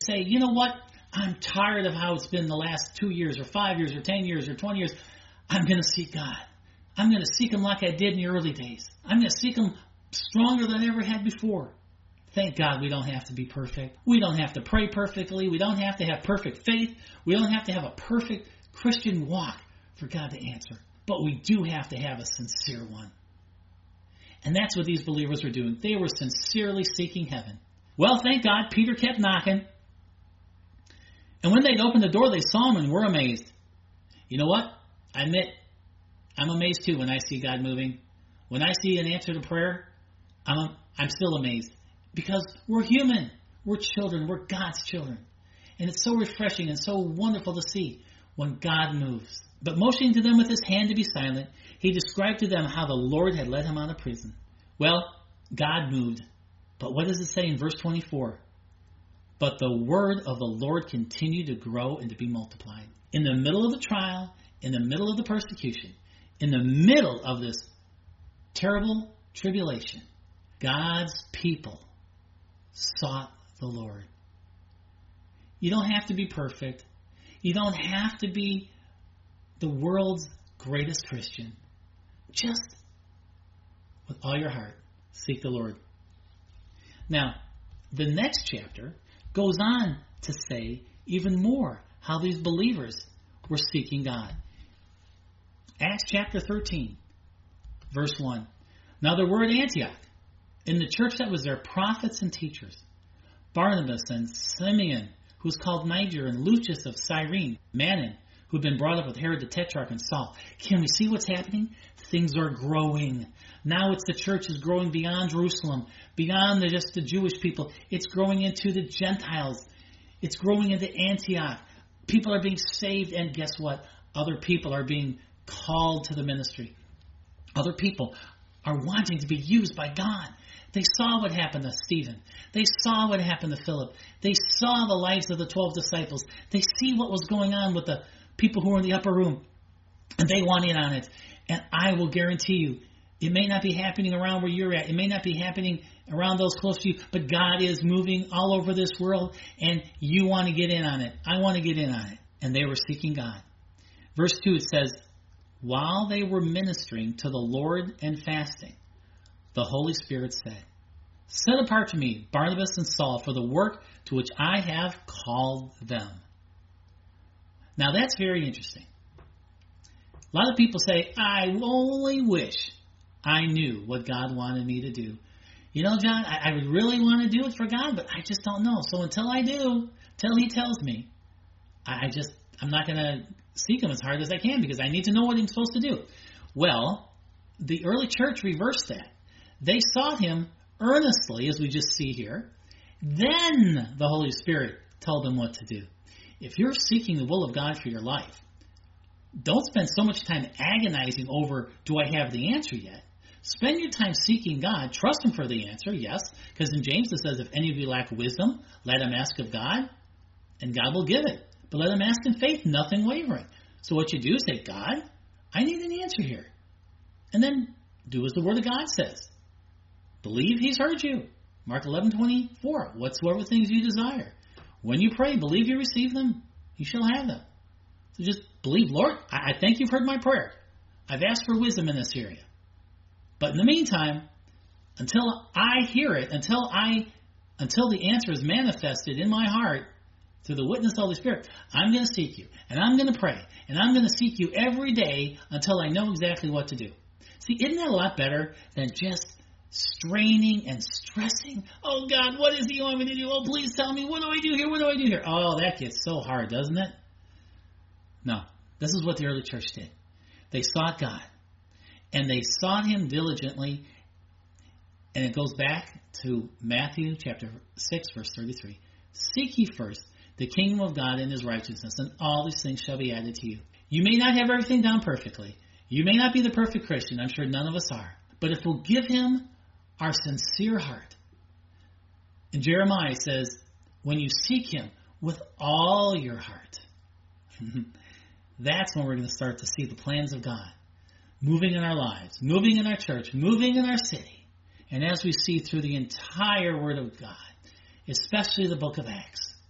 say, you know what? I'm tired of how it's been the last 2 years or 5 years or 10 years or 20 years. I'm going to seek God. I'm going to seek Him like I did in the early days. I'm going to seek Him stronger than I ever had before. Thank God we don't have to be perfect. We don't have to pray perfectly. We don't have to have perfect faith. We don't have to have a perfect Christian walk for God to answer. But we do have to have a sincere one. And that's what these believers were doing. They were sincerely seeking heaven. Well, thank God, Peter kept knocking. And when they'd opened the door, they saw Him and were amazed. You know what? I admit, I'm amazed too when I see God moving. When I see an answer to prayer, I'm still amazed. Because we're human. We're children. We're God's children. And it's so refreshing and so wonderful to see when God moves. But motioning to them with His hand to be silent, He described to them how the Lord had led Him out of prison. Well, God moved. But what does it say in verse 24? But the word of the Lord continued to grow and to be multiplied. In the middle of the trial, in the middle of the persecution, in the middle of this terrible tribulation, God's people sought the Lord. You don't have to be perfect. You don't have to be the world's greatest Christian. Just with all your heart, seek the Lord. Now, the next chapter goes on to say even more how these believers were seeking God. Acts chapter 13, verse 1. Now there were at Antioch, in the church that was there, prophets and teachers, Barnabas and Simeon, who was called Niger, and Lucius of Cyrene, Manon, who had been brought up with Herod the Tetrarch, and Saul. Can we see what's happening? Things are growing. Now the church is growing beyond Jerusalem, beyond just the Jewish people. It's growing into the Gentiles. It's growing into Antioch. People are being saved, and guess what? Other people are being called to the ministry. Other people are wanting to be used by God. They saw what happened to Stephen. They saw what happened to Philip. They saw the lives of the 12 disciples. They see what was going on with the people who were in the upper room. And they want in on it. And I will guarantee you, it may not be happening around where you're at. It may not be happening around those close to you. But God is moving all over this world. And you want to get in on it. I want to get in on it. And they were seeking God. Verse 2, it says, while they were ministering to the Lord and fasting, the Holy Spirit said, set apart to me Barnabas and Saul for the work to which I have called them. Now that's very interesting. A lot of people say, I only wish I knew what God wanted me to do. You know, John, I would really want to do it for God, but I just don't know. So until I do, till He tells me, I'm not going to seek Him as hard as I can because I need to know what I'm supposed to do. Well, the early church reversed that. They sought Him earnestly, as we just see here. Then the Holy Spirit told them what to do. If you're seeking the will of God for your life, don't spend so much time agonizing over, do I have the answer yet? Spend your time seeking God. Trust Him for the answer, yes. Because in James it says, if any of you lack wisdom, let him ask of God, and God will give it. But let him ask in faith, nothing wavering. So what you do is say, God, I need an answer here. And then do as the Word of God says. Believe He's heard you. Mark 11:24. Whatsoever things you desire. When you pray, believe you receive them. You shall have them. So just believe, Lord, I thank You've heard my prayer. I've asked for wisdom in this area. But in the meantime, until I hear it, until the answer is manifested in my heart through the witness of the Holy Spirit, I'm going to seek You. And I'm going to pray. And I'm going to seek You every day until I know exactly what to do. See, isn't that a lot better than just straining and stressing? Oh, God, what is it You want me to do? Oh, please tell me. What do I do here? What do I do here? Oh, that gets so hard, doesn't it? No. This is what the early church did. They sought God. And they sought Him diligently. And it goes back to Matthew chapter 6, verse 33. Seek ye first the kingdom of God and His righteousness, and all these things shall be added to you. You may not have everything done perfectly. You may not be the perfect Christian. I'm sure none of us are. But if we'll give Him our sincere heart. And Jeremiah says, when you seek Him with all your heart, that's when we're going to start to see the plans of God moving in our lives, moving in our church, moving in our city. And as we see through the entire Word of God, especially the book of Acts,